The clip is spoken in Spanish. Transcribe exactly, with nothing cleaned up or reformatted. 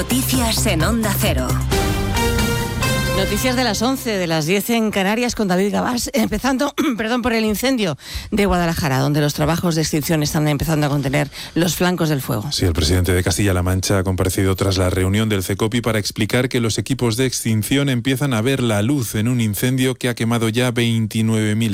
Noticias en Onda Cero. Noticias de las once, de las diez en Canarias con David Gabás, empezando perdón, por el incendio de Guadalajara, donde los trabajos de extinción están empezando a contener los flancos del fuego. Sí, el presidente de Castilla-La Mancha ha comparecido tras la reunión del CECOPI para explicar que los equipos de extinción empiezan a ver la luz en un incendio que ha quemado ya veintinueve mil